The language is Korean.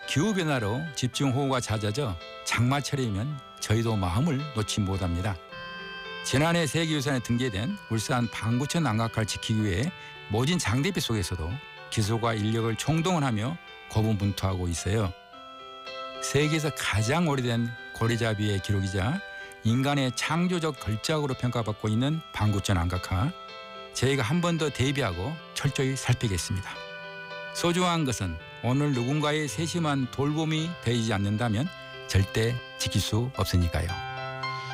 기후변화로 집중호우가 잦아져 장마철이면 저희도 마음을 놓지 못합니다. 지난해 세계유산에 등재된 울산 방구천 안각화를 지키기 위해 모진 장대비 속에서도 기술과 인력을 총동원하며 고군분투하고 있어요. 세계에서 가장 오래된 고리잡이의 기록이자 인간의 창조적 걸작으로 평가받고 있는 방구천 안각화, 저희가 한 번 더 대비하고 철저히 살피겠습니다. 소중한 것은 오늘 누군가의 세심한 돌봄이 되지 않는다면 절대 지킬 수 없으니까요.